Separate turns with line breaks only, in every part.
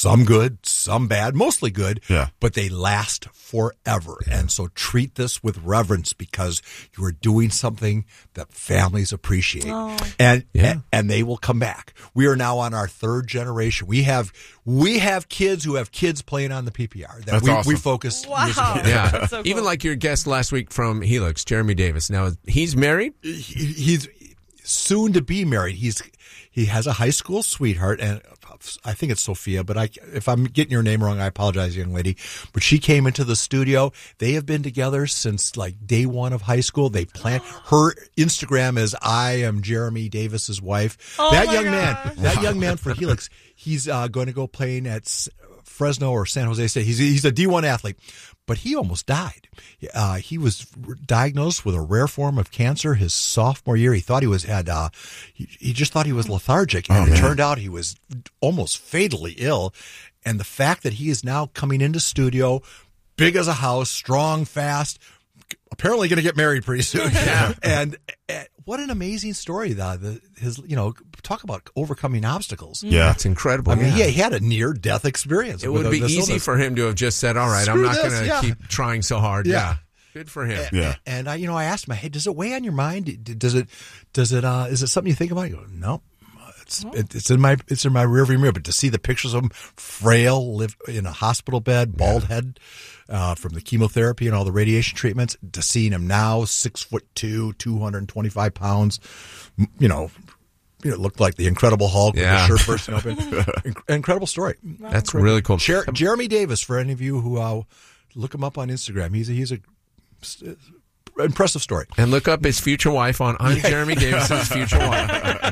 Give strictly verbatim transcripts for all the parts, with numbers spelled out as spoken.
some good, some bad, mostly good,
yeah.
but they last forever. And so treat this with reverence because you are doing something that families appreciate.
Oh.
And,
Yeah.
and and they will come back. We are now on our third generation. We have we have kids who have kids playing on the P P R that
That's
we,
awesome.
we focused
Wow.
years ago.
Yeah,
That's so cool.
even like your guest last week from Helix, Jeremy Davis. Now he's married.
He, he's soon to be married. He's he has a high school sweetheart, and I think it's Sophia. But I, if I'm getting your name wrong, I apologize, young lady. But she came into the studio. They have been together since like day one of high school. They plan. Her Instagram is I am Jeremy Davis's wife.
Oh
that
my
young
gosh.
man, that young man for Helix, he's uh, going to go playing at Fresno or San Jose State. He's he's a D one athlete. But he almost died. Uh, he was diagnosed with a rare form of cancer his sophomore year. He thought he was had. Uh, he, he just thought he was lethargic, and
Oh,
it
man.
turned out he was almost fatally ill. And the fact that he is now coming into studio, big as a house, strong, fast, apparently going to get married pretty soon.
Yeah.
and, and what an amazing story! The, the his you know talk about overcoming obstacles.
Yeah.
That's incredible.
I mean,
yeah.
yeah, he had a near death experience.
It
with
would be
this
easy
illness.
for him to have just said, all right, I'm
Screw
not
this,
going to
yeah.
keep trying so hard.
Yeah.
Good for him.
Yeah.
And I, you know, I asked him, "Hey, does it weigh on your mind? D- Does it? Does it? Uh, is it something you think about?" He goes, "No, it's it, it's in my it's in my rearview mirror." But to see the pictures of him, frail, live in a hospital bed, bald head, uh, from the chemotherapy and all the radiation treatments, to seeing him now, six foot two, two hundred and twenty five pounds, m- you know. You know, it looked like the Incredible Hulk
Yeah.
with the shirt bursting open. Inc- incredible story.
That's really cool.
Jer- Jeremy Davis, for any of you who uh, look him up on Instagram, he's a, he's a uh, impressive story.
And look up his future wife on I'm Jeremy Davis's future wife.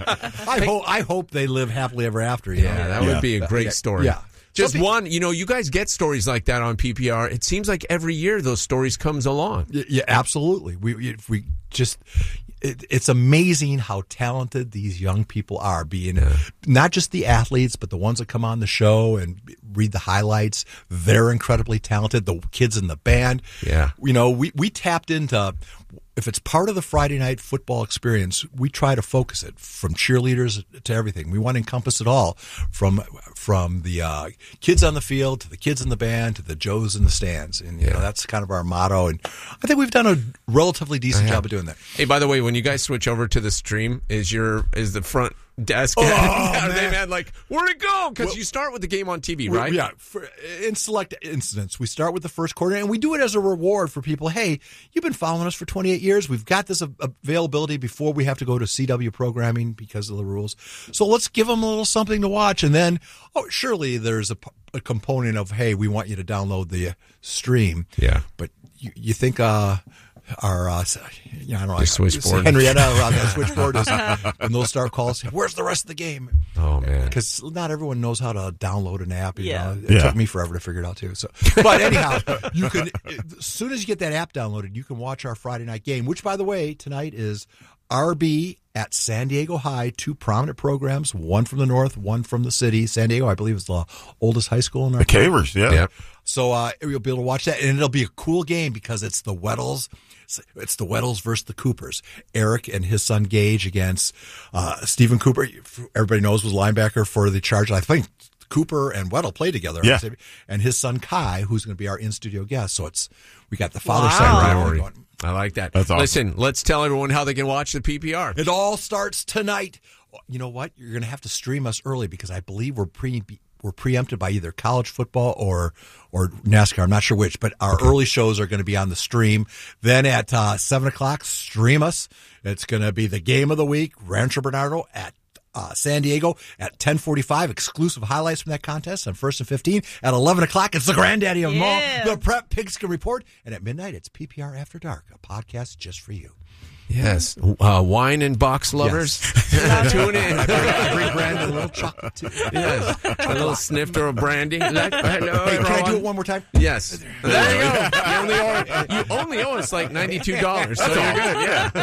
I hope I hope they live happily ever after. You
Yeah,
know?
that
Yeah.
would be a great
Yeah.
story.
Yeah.
Just
Some pe-
one, you know, you guys get stories like that on P P R. It seems like every year those stories comes along.
Y- Yeah, absolutely. We if we just it, it's amazing how talented these young people are. Being not just the athletes, but the ones that come on the show and read the highlights. They're incredibly talented. The kids in the band.
Yeah.
You know, we we tapped into. If it's part of the Friday night football experience, we try to focus it from cheerleaders to everything. We want to encompass it all, from from the uh, kids on the field to the kids in the band to the Joes in the stands, and you
Yeah.
know that's kind of our motto. And I think we've done a relatively decent job of doing that.
Hey, by the way, when you guys switch over to the stream, is your is the front desk?
Oh,
are they
man.
mad like where'd it go? Because
Well-
you start with the game on T V,
We-
right?
Yeah. For, in select incidents, we start with the first quarter, and we do it as a reward for people. Hey, you've been following us for twenty-eight years. We've got this av- availability before we have to go to C W programming because of the rules. So let's give them a little something to watch. And then, oh, surely there's a, p- a component of, hey, we want you to download the uh, stream.
Yeah.
But you, you think uh, our, uh, you know, I don't know,
The switchboard.
Henrietta around that switchboard, is, when those start calls, where's the rest of the game?
Oh man.
Because not everyone knows how to download an app. You
Yeah.
know? It
Yeah.
took me forever to figure it out too. So, but anyhow, you can as soon as you get that app downloaded, you can watch our Friday night game. Which, by the way, tonight is R B at San Diego High. Two prominent programs, one from the north, one from the city. San Diego, I believe, is the oldest high school in our
The Cavers, yeah.
Yep.
so uh, you'll be able to watch that, and it'll be a cool game because it's the Weddles. It's the Weddles versus the Coopers. Eric and his son Gage against uh, Stephen Cooper. Everybody knows was a linebacker for the Chargers. I think Cooper and Weddle play together.
Yeah.
And his son Kai, who's going to be our in studio guest. So it's we got the father-son
Wow.
rivalry going.
I like that.
That's awesome.
Listen, let's tell everyone how they can watch the P P R.
It all starts tonight. You know what? You're going to have to stream us early because I believe we're pre we're preempted by either college football or or NASCAR. I'm not sure which, but our early shows are going to be on the stream. Then at uh, seven o'clock, stream us. It's going to be the game of the week, Rancho Bernardo at uh, San Diego at ten forty-five. Exclusive highlights from that contest on first and fifteen. At eleven o'clock, it's the granddaddy of them
Yeah.
all, the Prep Pigskin Report. And at midnight, it's P P R After Dark, a podcast just for you.
Yes. Uh, wine and box lovers. Tune in.
I bring Brandon a little chocolate too.
Yes. A little snifter of brandy. Like, hello,
Hey, can I do
everyone.
it one more time?
Yes. There you go. You only owe, you only owe us like ninety-two dollars, so you're good.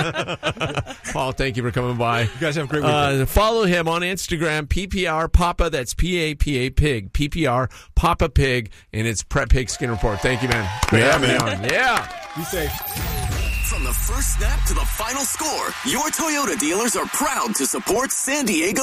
Yeah. Paul, thank you for coming by. You
guys have a great weekend.
Uh, follow him on Instagram, P P R Papa. That's P A P A Pig. P P R Papa Pig, and it's Prep Pigskin Report. Thank you, man. Great
Yeah,
having you
man.
on. Yeah.
Be safe.
From the first snap to the final score, your Toyota dealers are proud to support San Diego